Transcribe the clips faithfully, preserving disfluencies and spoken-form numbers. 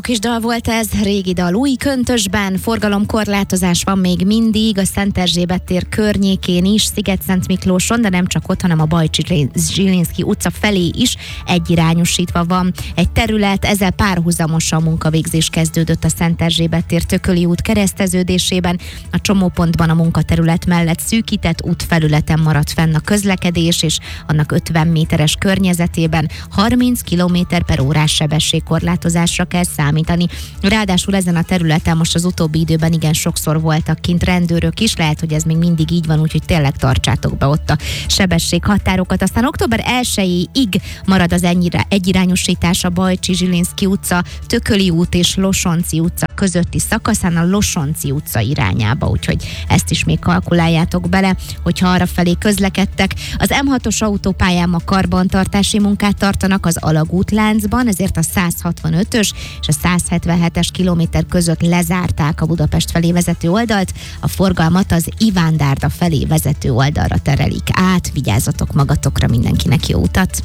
Kis dal volt ez, régi dal új köntösben, forgalomkorlátozás van még mindig a Szent Erzsébet tér környékén is, Sziget-Szent Miklóson, de nem csak ott, hanem a Bajcsy-Zsilinszky utca felé is egyirányosítva van egy terület, ezzel párhuzamosan munkavégzés kezdődött a Szent Erzsébet tér Tököli út kereszteződésében, a csomópontban a munkaterület mellett szűkített útfelületen maradt fenn a közlekedés, és annak ötven méteres környezetében harminc kilométer per órás sebességkorlátozásra kell számítani. Ráadásul ezen a területen most az utóbbi időben igen sokszor voltak kint rendőrök is, lehet, hogy ez még mindig így van, úgyhogy tényleg tartsátok be ott a sebességhatárokat. Aztán október elsejéig marad az ennyire egyirányosítás a Bajcsy-Zsilinszky utca, Tököli út és Losonczy utca közötti szakaszán a Losonczy utca irányába, úgyhogy ezt is még kalkuláljátok bele, hogyha arrafelé közlekedtek. Az M hatos autópályán ma karbantartási munkát tartanak az alagútláncban, ezért a száz hatvanötös és a száz hetvenhetes kilométer között lezárták a Budapest felé vezető oldalt, a forgalmat az Iván Dárda felé vezető oldalra terelik át. Vigyázzatok magatokra, mindenkinek jó utat!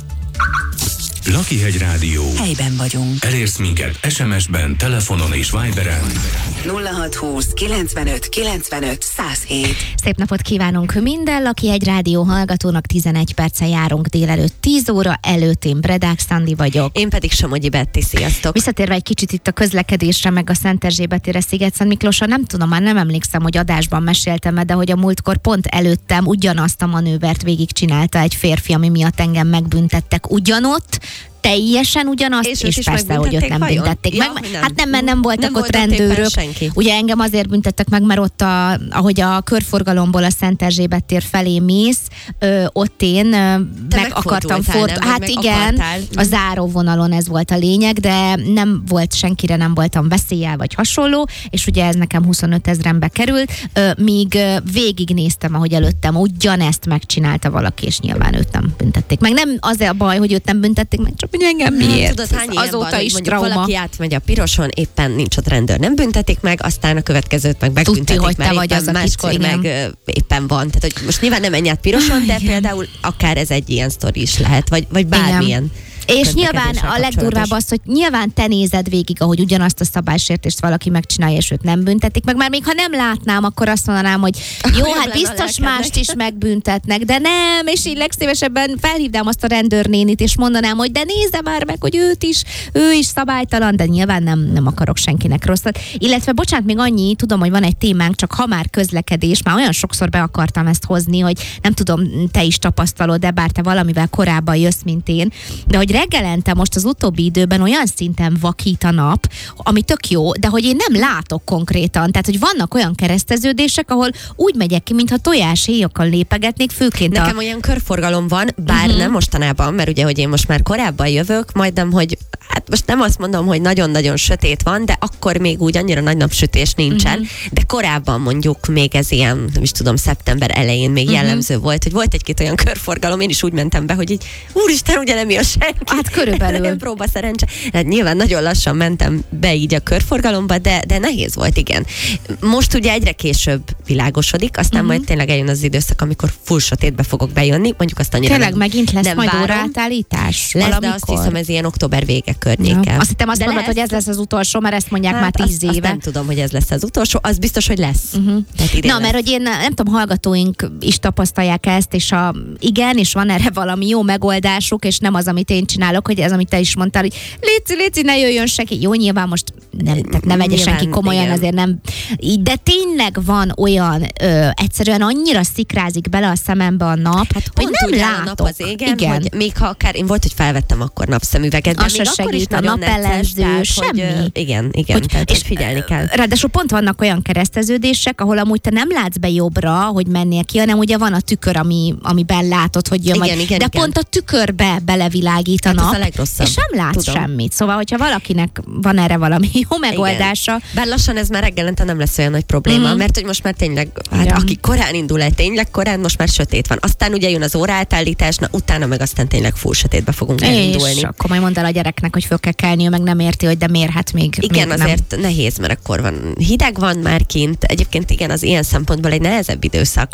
Lakihegy Rádió. Helyben vagyunk. Elérsz minket es em es-ben, telefonon és Viberen. nulla hatszázhúsz kilencvenöt kilencvenöt száz hét. Szép napot kívánunk minden Lakihegy Rádió hallgatónak, tizenegy perccel járunk délelőtt tíz óra előtt, én Bredák Szandi vagyok. Én pedig Somogyi Betti, sziasztok! Visszatérve egy kicsit itt a közlekedésre, meg a Szent Erzsébet térre, Sziget-Szent Miklóson, nem tudom, már nem emlékszem, hogy adásban meséltem, de hogy a múltkor pont előttem ugyanazt a manővert végigcsinálta egy férfi, ami miatt engem megbüntettek ugyanott, teljesen ugyanazt, és, és persze, hogy ott nem vajon? büntették Ja, meg. nem. Hát nem, mert nem voltak nem ott rendőrök. Senki. Ugye engem azért büntettek meg, mert ott, a, ahogy a körforgalomból a Szent Erzsébet tér felé mész, ö, ott én ö, meg akartam fordulni. Hát igen, akartál. A záróvonalon ez volt a lényeg, de nem volt, senkire nem voltam veszéllyel vagy hasonló, és ugye ez nekem huszonöt ezrenbe került, ö, míg ö, végignéztem, ahogy előttem ugyanezt megcsinálta valaki, és nyilván őt nem büntették meg. Nem az a baj, hogy őt nem büntették meg, csak hogy engem miért? Tudod, hány ilyen azóta van, is hogy trauma. Valaki átmegy a piroson, éppen nincs ott rendőr, nem büntetik meg, aztán a következőt meg megbüntetik, Tudti, hogy mert te vagy éppen az, máskor akit, meg ö, éppen van. Tehát, hogy most nyilván nem menj át piroson, de például akár ez egy ilyen sztori is lehet, vagy, vagy bármilyen. És nyilván a legdurvább az, hogy nyilván te nézed végig, ahogy ugyanazt a szabálysértést valaki megcsinálja, és őt nem büntetik meg, mert még ha nem látnám, akkor azt mondanám, hogy jó, hát biztos mást is megbüntetnek, de nem, és így legszívesebben felhívnám azt a rendőrnénit, és mondanám, hogy de nézze már meg, hogy őt is, ő is szabálytalan, de nyilván nem, nem akarok senkinek rosszat. Illetve, bocsánat, még annyi, tudom, hogy van egy témánk, csak ha már közlekedés, már olyan sokszor be akartam ezt hozni, hogy nem tudom, te is tapasztalod, de bár te valamivel korábban jössz, mint én, de hogy reggelente most az utóbbi időben olyan szinten vakít a nap, ami tök jó, de hogy én nem látok konkrétan. Tehát, hogy vannak olyan kereszteződések, ahol úgy megyek ki, mintha tojáshéjakkal lépegetnék, főként Nekem a... olyan körforgalom van, bár uh-huh. nem mostanában, mert ugye, hogy én most már korábban jövök, majdnem, hogy hát most nem azt mondom, hogy nagyon-nagyon sötét van, de akkor még úgy annyira nagy napsütés nincsen, uh-huh. de korábban mondjuk még ez ilyen, nem is tudom, szeptember elején még uh-huh. jellemző volt, hogy volt egy-két olyan körforgalom, én is úgy mentem be, hogy így, úristen, ugye nem jön senki. Hát körülbelül. Próba szerencse. Hát nyilván nagyon lassan mentem be így a körforgalomba, de, de nehéz volt, igen. Most ugye egyre később világosodik, aztán uh-huh. majd tényleg eljön az időszak, amikor full sötétbe fogok bejönni, mondjuk azt annyira tényleg nem, megint lesz nem majd várom. óraátállítás? Lesz, valamikor? de azt hiszem, ez ilyen október vége környéke. Ja. Azt hittem azt de mondod, lesz. hogy ez lesz az utolsó, mert ezt mondják hát már tíz azt, éve. Azt nem tudom, hogy ez lesz az utolsó, az biztos, hogy lesz. Uh-huh. Na, lesz. mert hogy én nem tudom, hallgatóink is tapasztalják ezt, és a, igen, és van erre valami jó megoldásuk, és nem az, amit én csinálok, hogy ez, amit te is mondtál, hogy léci, léci, ne jöjjön senki. Jó, nyilván most nem, tehát ne vegye senki komolyan, igen. Azért nem. De tényleg van olyan, ö, egyszerűen annyira szikrázik bele a szemembe a nap, hát hogy nem látok. A nap az égen, igen. hogy még ha akár, én volt, hogy felvettem akkor napszemüveget, de az még se akkor is segít, a nagyon napellenző, necces, semmi. Hogy, uh, igen, igen, hogy, tehát, és hogy figyelni kell. Ráadásul pont vannak olyan kereszteződések, ahol amúgy te nem látsz be jobbra, hogy mennél ki, hanem ugye van a tükör, ami, amiben látod, hogy jön igen, majd. igen, de igen. pont a tükörbe belevilágít a hát nap, a legrosszabb. és nem látsz Tudom. semmit. Szóval, hogyha valakinek van erre valami jó megoldása. Igen. Bár lassan ez már reggelente nem lesz olyan nagy probléma, mm-hmm. mert hogy most már tényleg, hát igen. aki korán indul el, tényleg korán, most már sötét van. Aztán ugye jön az óraátállítás, na utána meg aztán tényleg full sötétbe fogunk elindulni. És akkor majd mondd el a gyereknek, hogy föl kell kelni, ő meg nem érti, hogy de miért, hát még igen, még azért nem. nehéz, mert akkor van hideg van már kint. Egyébként igen, az ilyen szempontból egy nehezebb időszak.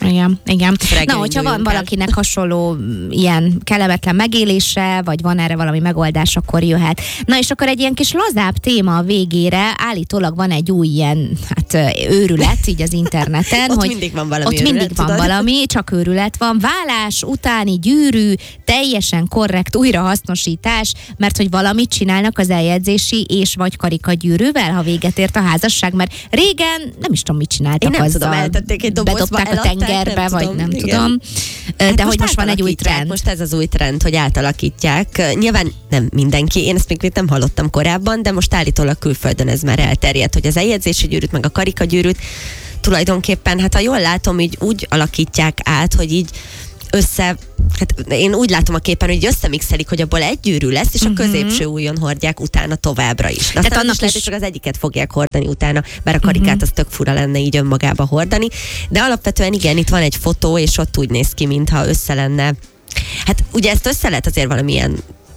Igen, igen. Reggel Na, hogyha van induljunk el. valakinek hasonló mm, ilyen kellemetlen megélése, vagy van erre valami megoldás, akkor jöhet. Na, és akkor egy ilyen kis lazább téma a végére. Állítólag van egy új ilyen, hát őrület így az interneten. Ott hogy mindig van valami Ott őrület, mindig van tudod? valami, csak őrület van. Válás utáni gyűrű, teljesen korrekt újrahasznosítás, mert hogy valamit csinálnak az eljegyzési és vagy karikagyűrűvel, ha véget ért a házasság, mert régen nem is tudom, mit csináltak Én nem azzal. tudom, eltették egy dobozba, bedobták a eladták, tengerbe, nem vagy tudom, nem igen. tudom. De Hát hogy most van egy új átalakítják, trend. Most ez az új trend, hogy átalakítják. Nyilván nem mindenki, én ezt még nem hallottam korábban, de most állítólag külföldön ez már elterjedt, hogy az eljegyzési gyűrűt, meg a karikagyűrűt tulajdonképpen, hát ha jól látom, így úgy alakítják át, hogy így össze, hát én úgy látom a képen, hogy összemixelik, hogy abból egy gyűrű lesz, és a középső ujjon hordják utána továbbra is. De aztán annak is lehet, is- hogy csak az egyiket fogják hordani utána, bár a karikát az tök fura lenne így önmagába hordani. De alapvetően igen, itt van egy fotó, és ott úgy néz ki, mintha össze lenne. Hát ugye ezt össze lehet azért valamilyen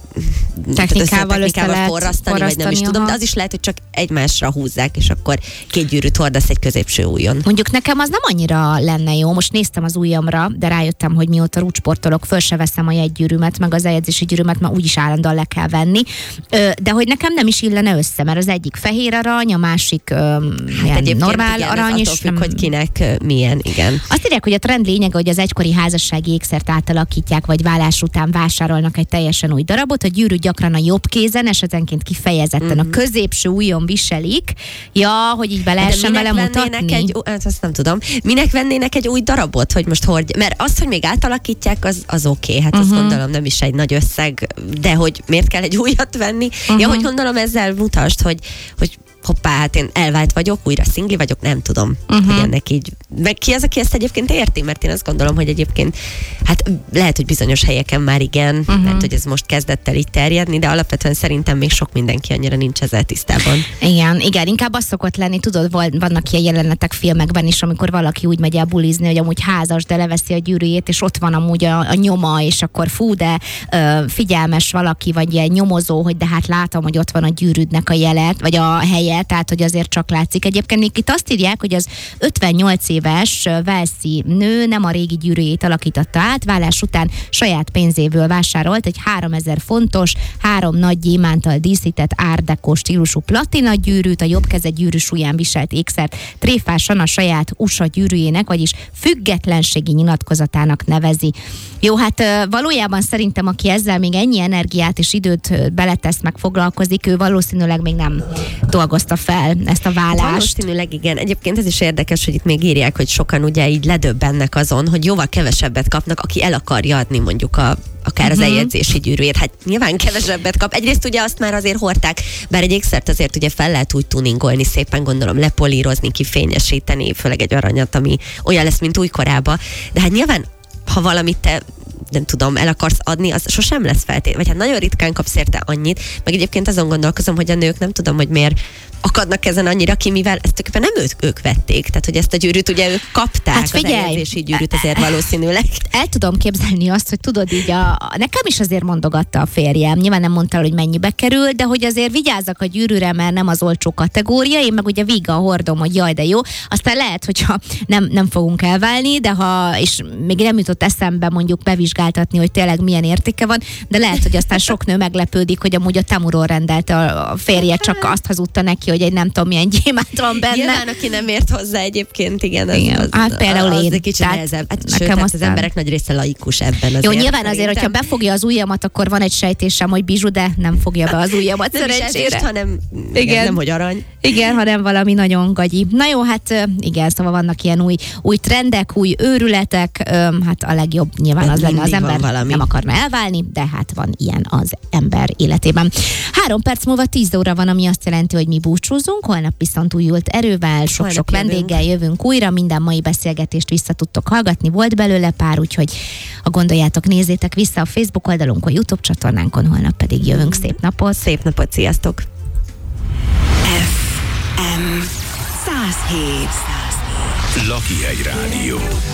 Technikával össze, technikával össze lehet forrasztani, vagy nem is forrasztani, tudom, aha. de az is lehet, hogy csak egymásra húzzák, és akkor két gyűrűt hordasz egy középső ujjon. Mondjuk nekem az nem annyira lenne jó. Most néztem az ujjamra, de rájöttem, hogy mióta rúcsportolok, föl se veszem a jegygyűrűmet, meg az eljegyzési gyűrűmet, mert úgyis állandóan le kell venni. Ö, De hogy nekem nem is illene össze, mert az egyik fehér arany, a másik ö, ilyen Egyébként normál igen, arany, ez és attól függ, nem... hogy kinek ö, milyen, igen. Azt írják, hogy a trend lényege, hogy az egykori házassági ékszert átalakítják, vagy válás után vásárolnak egy teljesen új darabot. A gyűrű gyakran a jobb kézen, esetenként kifejezetten Mhm. a középső ujjon viselik. Ja, hogy így be De lehessen minek vele vennének mutatni. egy, hát azt nem tudom, minek vennének egy új darabot, hogy most hordj, mert azt, hogy még átalakítják, az, az oké, okay. hát uh-huh. azt gondolom nem is egy nagy összeg, de hogy miért kell egy újat venni? Uh-huh. Ja, hogy gondolom ezzel mutasd, hogy, hogy hoppá, hát én elvált vagyok, újra szingli vagyok, nem tudom, uh-huh. hogy ennek így, meg ki az, aki ezt egyébként érti, mert én azt gondolom, hogy egyébként, hát lehet, hogy bizonyos helyeken már igen, uh-huh. mert hogy ez most kezdett el így terjedni, de alapvetően szerintem még sok mindenki annyira nincs ezzel tisztában. Igen, igen, inkább az szokott lenni, tudod, vol- vannak ilyen jelenetek filmekben is, amikor valaki úgy megy el bulizni, hogy amúgy házas, de leveszi a gyűrűjét, és ott van amúgy a, a nyoma, és akkor fú, de ö, figyelmes valaki, vagy ilyen nyomozó, hogy de hát látom, hogy ott van a gyűrűdnek a jelet, vagy a helye, tehát hogy azért csak látszik. Egyébként még itt azt írják, hogy az ötvennyolc éves walesi nő nem a régi gyűrűjét alakította át, válás után saját pénzéből vásárolt egy háromezer fontos, három nagy gyémántal díszített art deco stílusú platina gyűrűt, a jobb keze gyűrű súlyán viselt ékszert tréfásan a saját u es á gyűrűjének, vagyis függetlenségi nyilatkozatának nevezi. Jó, hát ö, valójában szerintem, aki ezzel még ennyi energiát és időt ö, beletesz, meg foglalkozik, ő valószínűleg még nem dolgozta fel ezt a válást. Valószínűleg igen. Egyébként ez is érdekes, hogy itt még írják, hogy sokan ugye így ledöbbennek azon, hogy jóval kevesebbet kapnak, aki el akarja adni mondjuk a akár az Mhm. eljegyzési gyűrűért. Hát nyilván kevesebbet kap. Egyrészt ugye azt már azért hordták, bár egy ékszert azért ugye fel lehet úgy tuningolni, szépen gondolom lepolírozni, kifényesíteni, főleg egy aranyat, ami olyan lesz, mint újkorában. De hát nyilván, ha valamit te nem tudom, el akarsz adni, az sosem lesz feltétlenül, vagy hát nagyon ritkán kapsz érte annyit, meg egyébként azon gondolkozom, hogy a nők nem tudom, hogy miért akadnak ezen annyira ki, mivel ezt tulajdonképpen nem ők, ők vették, tehát hogy ezt a gyűrűt ugye ők kapták, Hát figyelj, az eljegyzési gyűrűt azért valószínűleg. El tudom képzelni azt, hogy tudod így, a, a, nekem is azért mondogatta a férjem, nyilván nem mondta, hogy mennyibe kerül, de hogy azért vigyázzak a gyűrűre, mert nem az olcsó kategória, én meg ugye víga hordom, hogy jaj, de jó, aztán lehet, hogyha nem, nem fogunk elválni, de ha, és még nem jutott eszembe mondjuk bevizsgáltatni, hogy tényleg milyen értéke van, de lehet, hogy aztán sok nő meglepődik, hogy amúgy a Temuról rendelte a a férje, csak azt hazudta neki, hogy egy nem tudom milyen gyémánt van benne. Nyilván, aki nem ért hozzá egyébként, igen, az, Igen. az, Hát például az én. egy kicsit Tehát nehezebb. Hát, nekem sőt, hát az aztán- emberek nagy része laikus ebben azért. Jó, nyilván azért, szerintem. hogyha befogja az ujjamat, akkor van egy sejtésem, hogy bizsú, de nem fogja be az ujjamat nem is szerencsére. ezüst, hanem igen. Igen. nem, hogy arany. Igen, hanem valami nagyon gagyi. Na jó, hát ö, igen, szóval vannak ilyen új, új trendek, új őrületek, ö, hát a legjobb nyilván De az lenne, az mindig van ember valami. nem akarna elválni, de hát van ilyen az ember életében. Három perc múlva tíz óra van, ami azt jelenti, hogy mi búcsúzunk, holnap viszont újult erővel, sok-sok Holnap jövünk. vendéggel jövünk újra, minden mai beszélgetést vissza tudtok hallgatni, volt belőle pár, úgyhogy ha gondoljátok, nézzétek vissza a Facebook oldalunkon, YouTube csatornánkon, holnap pedig jövünk. Szép napot! Szép napot, sziasztok! F M száz hét. Lakihegy Rádió.